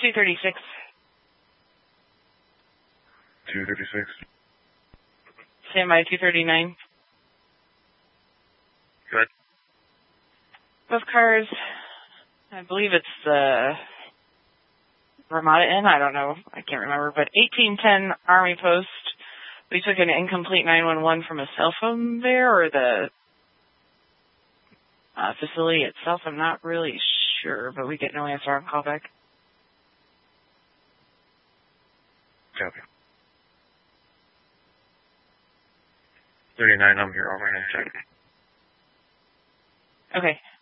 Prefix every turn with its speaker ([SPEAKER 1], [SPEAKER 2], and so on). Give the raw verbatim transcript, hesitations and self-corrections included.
[SPEAKER 1] two thirty-six.
[SPEAKER 2] two thirty-six.
[SPEAKER 1] Stand by two thirty-nine.
[SPEAKER 2] Good.
[SPEAKER 1] Both cars, I believe it's the Ramada Inn. I don't know. I can't remember. But eighteen ten Army Post. We took an incomplete nine one one from a cell phone there, or the uh, facility itself. I'm not really sure, but we get no answer on callback.
[SPEAKER 2] Copy. thirty-nine, I'm here. I'll run and check.
[SPEAKER 1] Okay.